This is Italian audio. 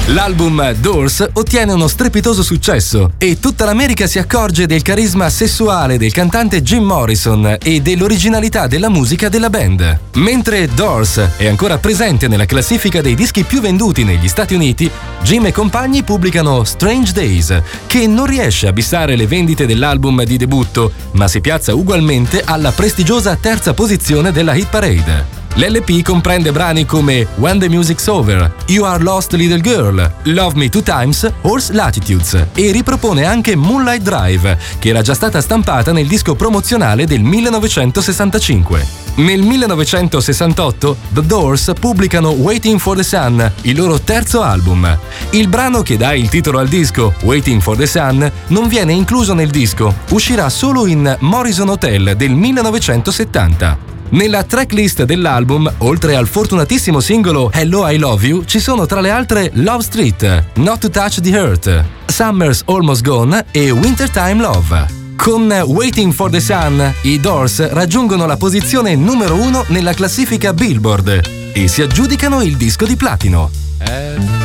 L'album Doors ottiene uno strepitoso successo e tutta l'America si accorge del carisma sessuale del cantante Jim Morrison e dell'originalità della musica della band. Mentre Doors è ancora presente nella classifica dei dischi più venduti negli Stati Uniti, Jim e compagni pubblicano Strange Days, che non riesce a bissare le vendite dell'album di debutto, ma si piazza ugualmente alla prestigiosa terza posizione della hit parade. L'LP comprende brani come When the Music's Over, You Are Lost Little Girl, Love Me Two Times, Horse Latitudes e ripropone anche Moonlight Drive, che era già stata stampata nel disco promozionale del 1965. Nel 1968 The Doors pubblicano Waiting for the Sun, il loro terzo album. Il brano che dà il titolo al disco, Waiting for the Sun, non viene incluso nel disco, uscirà solo in Morrison Hotel del 1970. Nella tracklist dell'album, oltre al fortunatissimo singolo Hello I Love You, ci sono tra le altre Love Street, Not to Touch the Earth, Summer's Almost Gone e Wintertime Love. Con Waiting for the Sun, i Doors raggiungono la posizione numero 1 nella classifica Billboard e si aggiudicano il disco di platino.